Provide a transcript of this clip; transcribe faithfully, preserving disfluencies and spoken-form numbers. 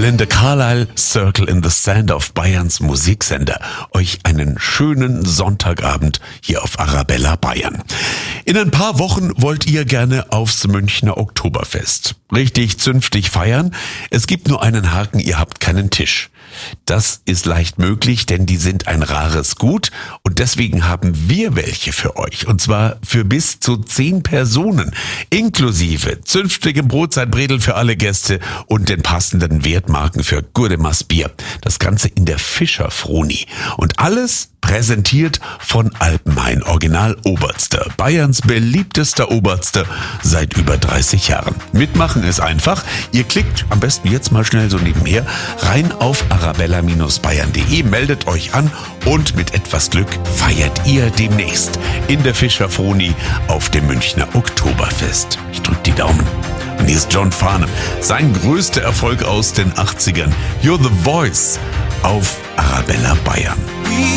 Belinda Carlisle, Circle in the Sand auf Bayerns Musiksender. Euch einen schönen Sonntagabend hier auf Arabella Bayern. In ein paar Wochen wollt ihr gerne aufs Münchner Oktoberfest. Richtig zünftig feiern? Es gibt nur einen Haken, ihr habt keinen Tisch. Das ist leicht möglich, denn die sind ein rares Gut und deswegen haben wir welche für euch. Und zwar für bis zu zehn Personen, inklusive zünftigem Brotzeitbredel für alle Gäste und den passenden Wertmarken für Gurdemas Bier. Das Ganze in der Fischer-Froni. Und alles präsentiert von Alpenhain Original Oberster, Bayerns beliebtester Oberster seit über dreißig Jahren. Mitmachen ist einfach. Ihr klickt am besten jetzt mal schnell so nebenher rein auf arabella Bindestrich bayern punkt de, meldet euch an und mit etwas Glück feiert ihr demnächst in der Fischer-Froni auf dem Münchner Oktoberfest. Ich drück die Daumen. Und hier ist John Farnham. Sein größter Erfolg aus den achtzigern. You're the Voice auf Arabella Bayern.